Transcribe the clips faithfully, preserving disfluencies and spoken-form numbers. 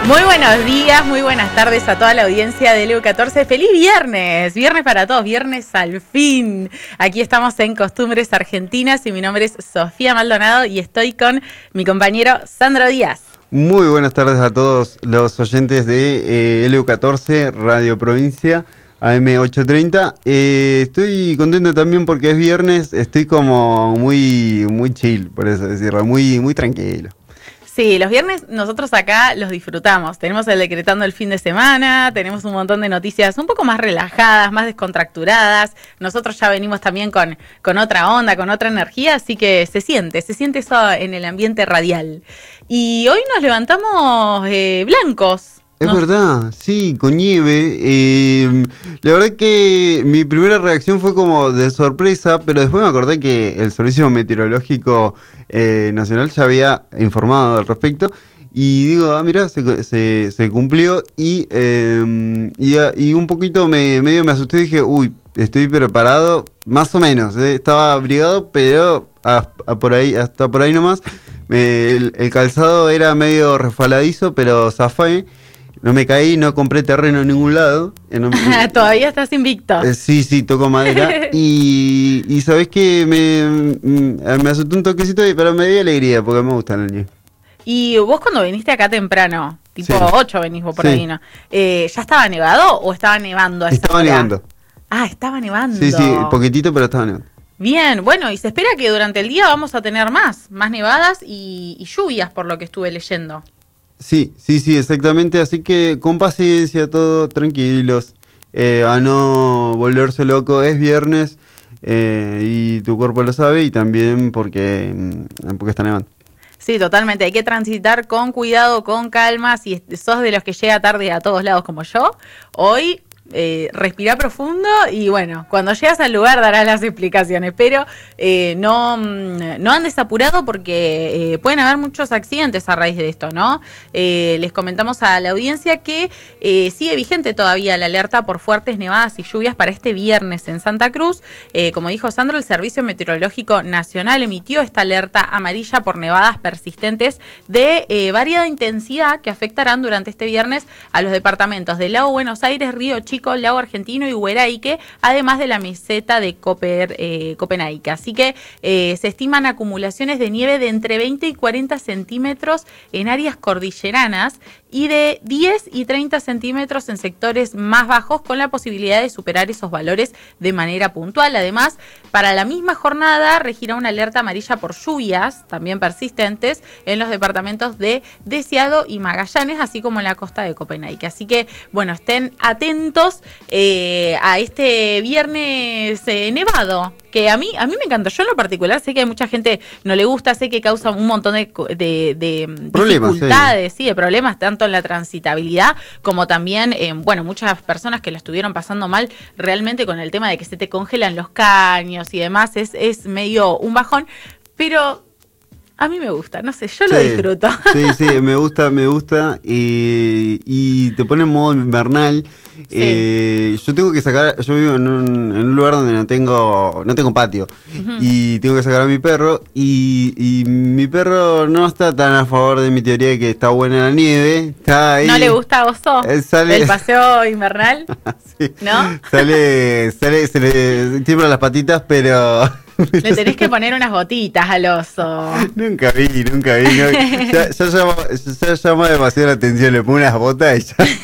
Muy buenos días, muy buenas tardes a toda la audiencia de L U catorce. ¡Feliz viernes! Viernes para todos, viernes al fin. Aquí estamos en Costumbres Argentinas y mi nombre es Sofía Maldonado y estoy con mi compañero Sandro Díaz. Muy buenas tardes a todos los oyentes de eh, L U catorce, Radio Provincia, A M ochocientos treinta. Eh, estoy contento también porque es viernes, estoy como muy, muy chill, por eso decirlo, muy, muy tranquilo. Sí, los viernes nosotros acá los disfrutamos. Tenemos el Decretando el fin de semana, tenemos un montón de noticias un poco más relajadas, más descontracturadas. Nosotros ya venimos también con, con otra onda, con otra energía, así que se siente, se siente eso en el ambiente radial. Y hoy nos levantamos eh, blancos. Es ¿No? verdad, sí, con nieve. Eh, la verdad que mi primera reacción fue como de sorpresa, pero después me acordé que el Servicio Meteorológico eh, Nacional ya había informado al respecto. Y digo, ah, mira, se, se, se cumplió y, eh, y, y un poquito me medio me asusté y dije, uy, estoy preparado, más o menos. Eh, estaba abrigado, pero a, a por ahí, hasta por ahí nomás. Eh, el, el calzado era medio resbaladizo, pero zafé. No me caí, no compré terreno en ningún lado. Eh, no, Todavía estás invicto. Eh, sí, sí, toco madera. y, y sabés que me, me, me asustó un toquecito, pero me dio alegría porque me gusta la nieve. Y vos cuando viniste acá temprano, tipo sí. ocho venís vos por sí. ahí, ¿no? Eh, ¿Ya estaba nevado o estaba nevando a esa Estaba hora? nevando. Ah, estaba nevando. Sí, sí, poquitito, pero estaba nevando. Bien, bueno, y se espera que durante el día vamos a tener más, más nevadas y, y lluvias, por lo que estuve leyendo. Sí, sí, sí, exactamente, así que con paciencia, todo tranquilos, eh, a no volverse loco, es viernes eh, y tu cuerpo lo sabe y también porque, porque está nevando. Sí, totalmente, hay que transitar con cuidado, con calma, si sos de los que llega tarde a todos lados como yo, hoy... Eh, respira profundo y bueno, cuando llegas al lugar darás las explicaciones, pero eh, no, no andes apurado porque eh, pueden haber muchos accidentes a raíz de esto, ¿no? Eh, les comentamos a la audiencia que eh, sigue vigente todavía la alerta por fuertes nevadas y lluvias para este viernes en Santa Cruz. Eh, como dijo Sandro, el Servicio Meteorológico Nacional emitió esta alerta amarilla por nevadas persistentes de eh, variada intensidad que afectarán durante este viernes a los departamentos de Lago Buenos Aires, Río Chico, Lago Argentino y Hueraique, además de la meseta de Coper, eh, Copenhague. Así que eh, se estiman acumulaciones de nieve de entre veinte y cuarenta centímetros en áreas cordilleranas y de diez y treinta centímetros en sectores más bajos, con la posibilidad de superar esos valores de manera puntual. Además, para la misma jornada regirá una alerta amarilla por lluvias, también persistentes, en los departamentos de Deseado y Magallanes, así como en la costa de Copenhague. Así que, bueno, estén atentos eh, a este viernes eh, nevado, que a mí a mí me encantó. Yo en lo particular sé que a mucha gente no le gusta, sé que causa un montón de, de, de problemas, dificultades, sí. sí, de problemas, tanto en la transitabilidad como también, eh, bueno, muchas personas que lo estuvieron pasando mal realmente con el tema de que se te congelan los caños y demás, es, es medio un bajón, pero... A mí me gusta, no sé, yo sí, lo disfruto. Sí, sí, me gusta, me gusta y, y te pone en modo invernal. Sí. Eh, yo tengo que sacar, yo vivo en un, en un lugar donde no tengo no tengo patio uh-huh. y tengo que sacar a mi perro y, y mi perro no está tan a favor de mi teoría de que está buena la nieve. Está ahí. ¿No le gusta a Oso? Eh, sale... ¿El paseo invernal? Sí. ¿No? Sale, sale, se le tiemblan las patitas, pero... Le tenés que poner unas gotitas al oso. Nunca vi, nunca vi. No, ya, ya, llama, ya llama demasiado la atención. Le pongo unas botas y ya.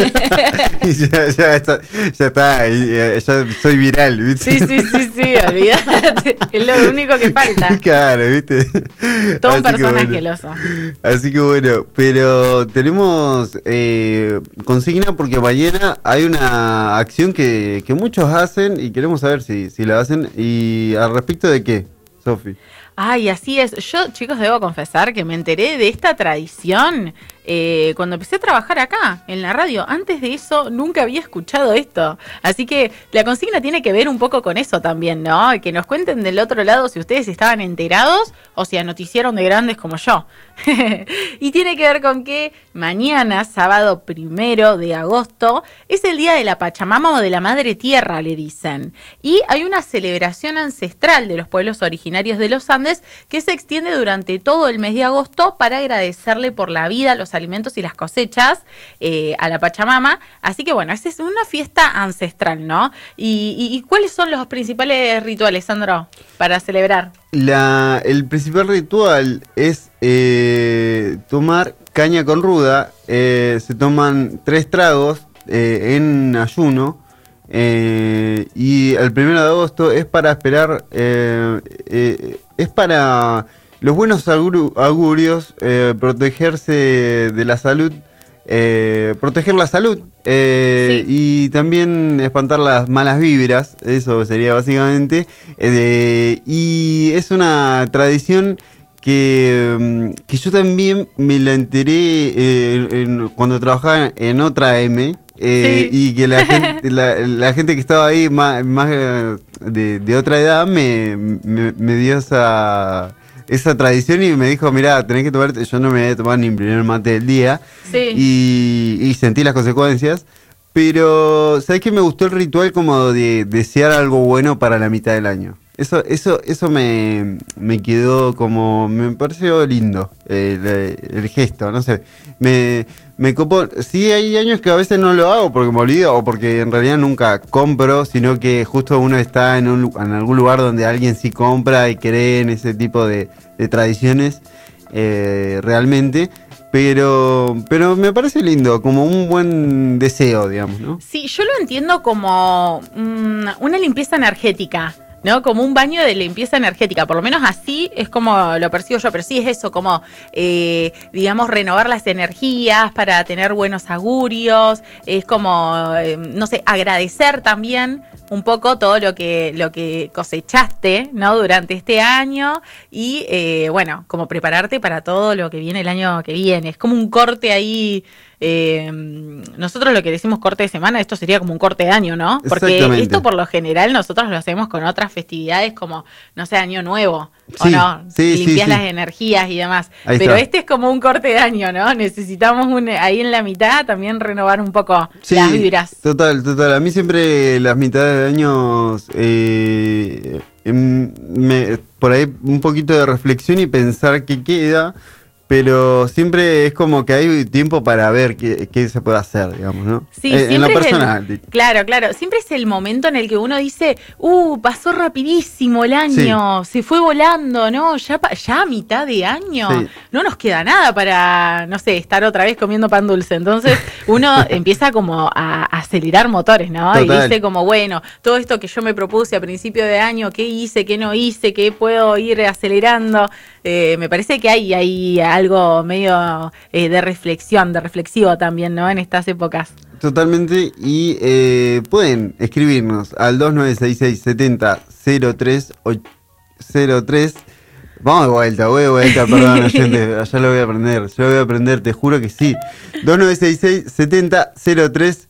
y ya, ya, está, ya está. Ya, ya soy viral, ¿viste? Sí, sí, sí, sí, olvídate. Es lo único que falta. Claro, ¿viste? Todo un así personaje, bueno, el oso. Así que bueno, pero tenemos eh, consigna porque mañana hay una acción que, que muchos hacen y queremos saber si, si la hacen. Y al respecto de qué, Sofi. Ay, así es. Yo, chicos, debo confesar que me enteré de esta tradición eh, cuando empecé a trabajar acá, en la radio. Antes de eso, nunca había escuchado esto. Así que la consigna tiene que ver un poco con eso también, ¿no? Que nos cuenten del otro lado si ustedes estaban enterados o si anoticiaron de grandes como yo. Y tiene que ver con que mañana, sábado primero de agosto, es el día de la Pachamama o de la Madre Tierra, le dicen. Y hay una celebración ancestral de los pueblos originarios de los Andes que se extiende durante todo el mes de agosto para agradecerle por la vida, los alimentos y las cosechas eh, a la Pachamama. Así que bueno, esa es una fiesta ancestral, ¿no? ¿Y, y, y cuáles son los principales rituales, Sandro, para celebrar? La, el principal ritual es eh, tomar caña con ruda. Eh, se toman tres tragos eh, en ayuno. Eh, y el primero de agosto es para esperar, eh, eh, es para los buenos augurios, augurios eh, protegerse de la salud, eh, proteger la salud eh, sí. Y también espantar las malas vibras, eso sería básicamente. Eh, y es una tradición que, que yo también me la enteré eh, en, cuando trabajaba en otra M. Eh, sí. Y que la gente, la, la gente que estaba ahí más, más de, de otra edad me, me, me dio esa, esa tradición y me dijo, mirá, tenés que tomar, yo no me voy a tomar ni primer mate del día. Sí. y, y sentí las consecuencias, pero ¿sabés qué? Me gustó el ritual como de desear algo bueno para la mitad del año. Eso, eso, eso me, me quedó como, me pareció lindo eh, el, el gesto, no sé, me, me copó. Sí, hay años que a veces no lo hago porque me olvido o porque en realidad nunca compro, sino que justo uno está en, un, en algún lugar donde alguien sí compra y cree en ese tipo de, de tradiciones eh, realmente. Pero, pero me parece lindo, como un buen deseo, digamos, ¿no? Sí, yo lo entiendo como mmm, una limpieza energética, ¿no? Como un baño de limpieza energética, por lo menos así es como lo percibo yo, pero sí es eso, como, eh, digamos, renovar las energías para tener buenos augurios, es como, eh, no sé, agradecer también un poco todo lo que lo que cosechaste, ¿no? Durante este año y, eh, bueno, como prepararte para todo lo que viene el año que viene. Es como un corte ahí. Eh, nosotros lo que decimos corte de semana, esto sería como un corte de año, ¿no? Porque esto por lo general nosotros lo hacemos con otras festividades como, no sé, Año Nuevo, sí, ¿o no? Sí, limpias sí, las sí. energías y demás. Ahí Pero está. este es como un corte de año, ¿no? Necesitamos un, ahí en la mitad también renovar un poco sí, las vibras. Total, total. A mí siempre las mitades de años eh, me, por ahí un poquito de reflexión y pensar qué queda. Pero siempre es como que hay tiempo para ver qué, qué se puede hacer, digamos, ¿no? Sí, eh, en lo personal. El, claro, claro. Siempre es el momento en el que uno dice, uh, pasó rapidísimo el año, sí. Se fue volando, ¿no? Ya, ya a mitad de año, sí. No nos queda nada para, no sé, estar otra vez comiendo pan dulce. Entonces uno empieza como a, a acelerar motores, ¿no? Total. Y dice como, bueno, todo esto que yo me propuse a principio de año, ¿qué hice, qué no hice, qué puedo ir acelerando? Eh, me parece que hay, hay algo medio eh, de reflexión, de reflexivo también, ¿no? En estas épocas. Totalmente, y eh, pueden escribirnos al dos nueve seis seis, setenta, cero tres cero tres. Vamos de vuelta, voy de vuelta, perdón, oyente, ya lo voy a aprender, yo lo voy a aprender, te juro que sí. dos nueve seis seis, setenta, cero tres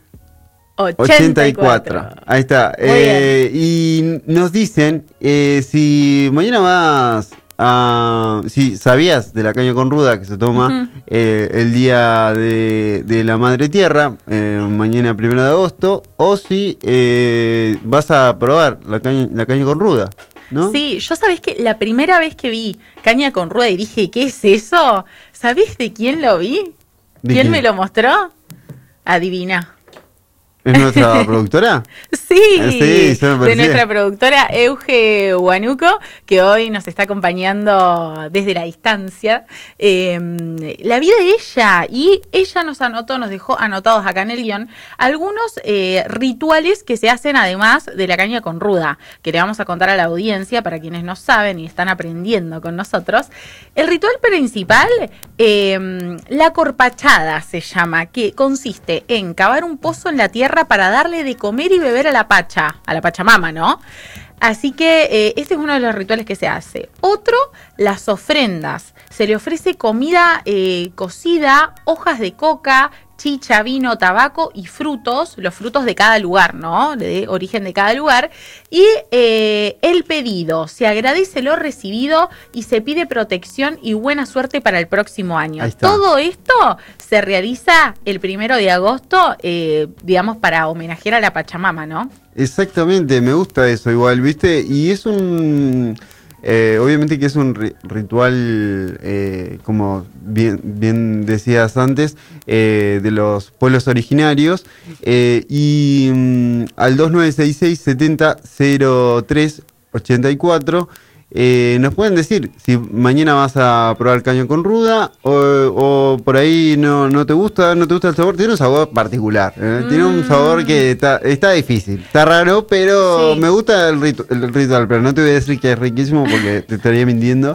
ochenta y cuatro. Ahí está. Eh, y nos dicen eh, si mañana vas a... Si sabías de la caña con ruda que se toma uh-huh. eh, el día de, de la Madre Tierra, eh, mañana primero de agosto, o si eh, vas a probar la caña, la caña con ruda, ¿no? Sí, yo sabés que la primera vez que vi caña con ruda y dije, ¿qué es eso? ¿Sabés de quién lo vi? ¿Quién, ¿Quién me lo mostró? Adivina. ¿Es nuestra productora? Sí, sí, de nuestra productora Euge Huanuco, que hoy nos está acompañando desde la distancia. Eh, la vi de ella y ella nos anotó, nos dejó anotados acá en el guión algunos eh, rituales que se hacen además de la caña con ruda, que le vamos a contar a la audiencia para quienes no saben y están aprendiendo con nosotros. El ritual principal, eh, la corpachada se llama, que consiste en cavar un pozo en la tierra para darle de comer y beber a la pacha, a la Pachamama, ¿no? Así que eh, este es uno de los rituales que se hace. Otro, las ofrendas. Se le ofrece comida eh, cocida, hojas de coca, chicha, vino, tabaco y frutos, los frutos de cada lugar, ¿no? De origen de cada lugar. Y eh, el pedido, se agradece lo recibido y se pide protección y buena suerte para el próximo año. Todo esto se realiza el primero de agosto, eh, digamos, para homenajear a la Pachamama, ¿no? Exactamente, me gusta eso igual, ¿viste? Y es un... Eh, obviamente que es un ri- ritual, eh, como bien, bien decías antes, eh, de los pueblos originarios. Eh, y mm, al dos nueve seis seis, setenta, cero tres, ochenta y cuatro eh, nos pueden decir si mañana vas a probar caño con ruda o, o por ahí no, no te gusta, no te gusta el sabor. Tiene un sabor particular, ¿eh? Mm. Tiene un sabor que está, está difícil, está raro, pero sí. Me gusta el, ritu el ritual, pero no te voy a decir que es riquísimo porque te estaría mintiendo.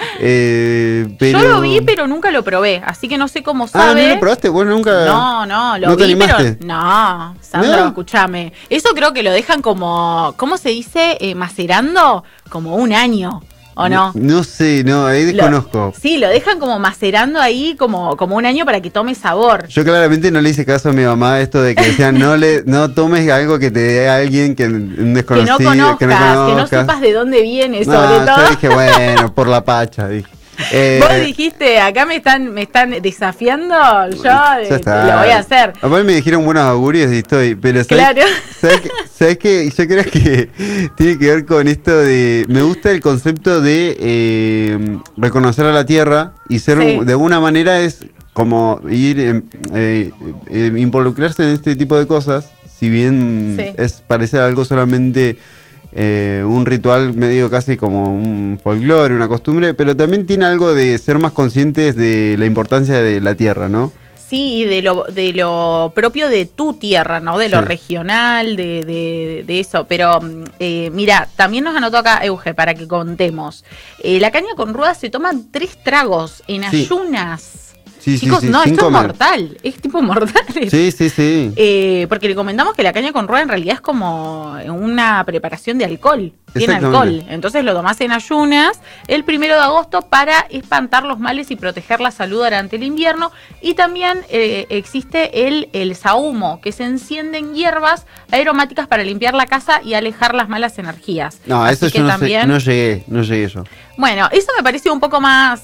Eh, pero... Yo lo vi, pero nunca lo probé, así que no sé cómo sabe. Ah, ¿no lo probaste? ¿Vos nunca? No, no, lo ¿No vi, te pero no, Sandro, ¿No? escúchame. Eso creo que lo dejan como, ¿cómo se dice? Eh, macerando como un año. ¿O no? No, no sé, no, ahí desconozco. Lo, sí, lo dejan como macerando ahí como, como un año para que tome sabor. Yo claramente no le hice caso a mi mamá esto de que decían no le no tomes algo que te dé a alguien que un desconocido, que no conozcas, que no, conozcas. Que no sepas de dónde viene, no, sobre todo. Yo dije, bueno, por la pacha, dije. Eh, Vos dijiste, acá me están me están desafiando, yo eh, lo voy a hacer. Aparte me dijeron buenos augurios y estoy, pero ¿sabes, claro. ¿sabes, ¿sabes qué? Yo creo que tiene que ver con esto de, me gusta el concepto de eh, reconocer a la tierra y ser, sí. de alguna manera es como ir, eh, eh, eh, involucrarse en este tipo de cosas, si bien sí. es parece algo solamente... Eh, un ritual medio casi como un folclore, una costumbre, pero también tiene algo de ser más conscientes de la importancia de la tierra, ¿no? Sí, de lo, de lo propio de tu tierra, ¿no? De lo sí. regional, de, de, de eso. Pero eh, mira, también nos anotó acá Euge para que contemos. Eh, la caña con ruda se toman tres tragos en sí. ayunas. Sí, Chicos, sí, sí, no, esto comer. es mortal, es tipo mortal. Sí, sí, sí. Eh, porque le comentamos que la caña con rueda en realidad es como una preparación de alcohol, tiene alcohol. Entonces lo tomás en ayunas el primero de agosto para espantar los males y proteger la salud durante el invierno. Y también eh, existe el, el sahumo, que se encienden hierbas aromáticas para limpiar la casa y alejar las malas energías. No, a eso Así yo no, también... sé, no llegué, no llegué yo. Bueno, eso me pareció un poco más,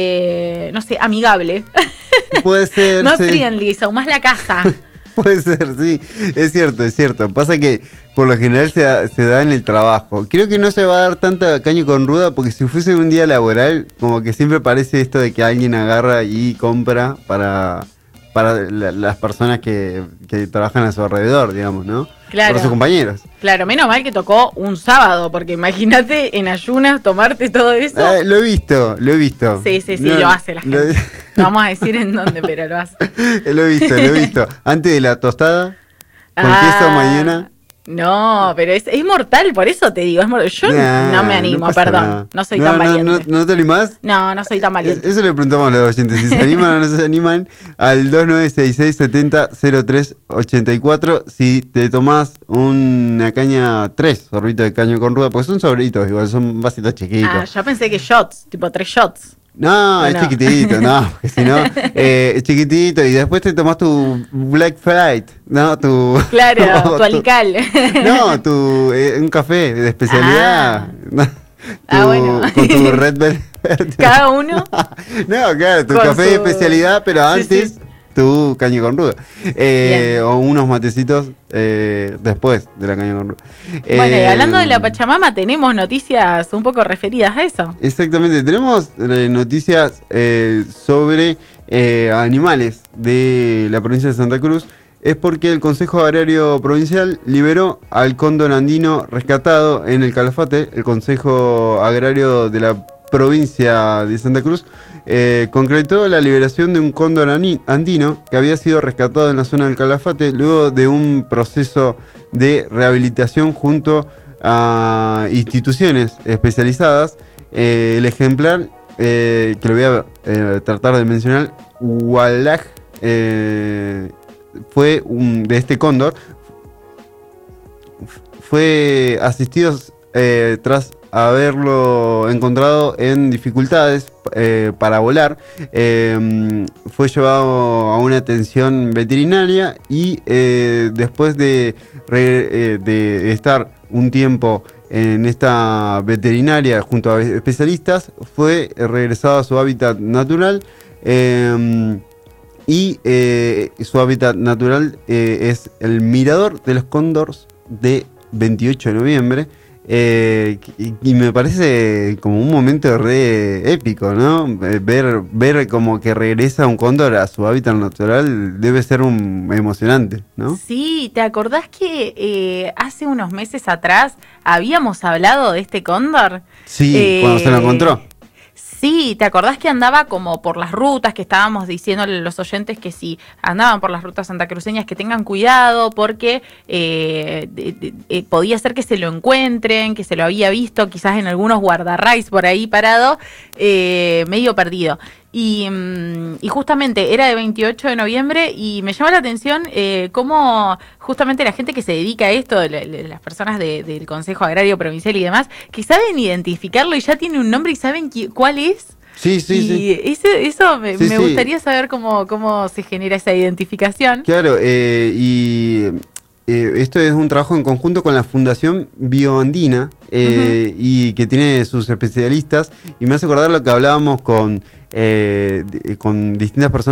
eh, no sé, amigable. Puede ser. Más sí. friendly, más la casa. Puede ser, sí. Es cierto, es cierto. Pasa que por lo general se da, se da en el trabajo. Creo que no se va a dar tanta caña con ruda porque si fuese un día laboral, como que siempre parece esto de que alguien agarra y compra para, para la, las personas que, que trabajan a su alrededor, digamos, ¿no? Claro. Para sus compañeros. Claro, menos mal que tocó un sábado, porque imagínate en ayunas tomarte todo eso. Eh, lo he visto, lo he visto. Sí, sí, sí, no, lo hace la gente. Lo... No vamos a decir en dónde, pero lo hace. Lo he visto, lo he visto. Antes de la tostada, con ah, queso mañana. No, pero es, es mortal, por eso te digo. Es mortal. Yo nah, no me animo, no perdón. Nada. No soy no, tan no, valiente. No, ¿No te animás? No, no soy tan valiente. Eso le preguntamos a los oyentes. Si se animan o no se animan, al dos nueve seis seis, setenta, cero tres, ochenta y cuatro. Si te tomás una caña, tres sorbitos de caña con ruda, porque son sobritos, igual son vasitos chiquitos. Ah, yo pensé que shots, tipo tres shots. No, no, es chiquitito, no, porque si no, eh, es chiquitito y después te tomás tu Black Fright, ¿no? Tu, claro, tu, tu alical. No, tu, eh, un café de especialidad. Ah, no, tu, ah bueno. Con tu Red Velvet. Cada uno. No, claro, tu con café su... de especialidad, pero antes... Sí, sí. Tu caña con ruda. Eh, o unos matecitos eh, después de la caña con ruda. Bueno, eh, y hablando de la Pachamama, tenemos noticias un poco referidas a eso. Exactamente, tenemos eh, noticias eh, sobre eh, animales de la provincia de Santa Cruz. Es porque el Consejo Agrario Provincial liberó al cóndor andino rescatado en el Calafate. El Consejo Agrario de la provincia de Santa Cruz Eh, concretó la liberación de un cóndor andino que había sido rescatado en la zona del Calafate luego de un proceso de rehabilitación junto a instituciones especializadas. Eh, el ejemplar, eh, que lo voy a eh, tratar de mencionar, Wallach, eh, fue un, de este cóndor, fue asistido eh, tras haberlo encontrado en dificultades eh, para volar. Eh, fue llevado a una atención veterinaria y eh, después de, re, eh, de estar un tiempo en esta veterinaria junto a especialistas, fue regresado a su hábitat natural. Eh, y eh, su hábitat natural eh, es el Mirador de los Cóndores de veintiocho de noviembre. Eh, y, y me parece como un momento re épico, ¿no? Eh, Ver, ver como que regresa un cóndor a su hábitat natural debe ser un emocionante, ¿no? Sí, ¿te acordás que eh, hace unos meses atrás habíamos hablado de este cóndor? Sí, Eh, cuando se lo encontró. Sí, ¿te acordás que andaba como por las rutas, que estábamos diciéndole a los oyentes que si andaban por las rutas santacruceñas que tengan cuidado porque eh, de, de, eh, podía ser que se lo encuentren, que se lo había visto quizás en algunos guardarrays por ahí parado, eh, medio perdido? Y, y justamente era de veintiocho de noviembre y me llamó la atención eh, cómo justamente la gente que se dedica a esto, las personas de, del Consejo Agrario Provincial y demás, que saben identificarlo y ya tiene un nombre y saben qui- cuál es. Sí, sí, y sí. Eso, eso me, Sí, me sí. gustaría saber cómo, cómo se genera esa identificación. Claro, eh, y eh, esto es un trabajo en conjunto con la Fundación Bioandina, eh, uh-huh. y que tiene sus especialistas, y me hace acordar lo que hablábamos con, eh, con distintas personas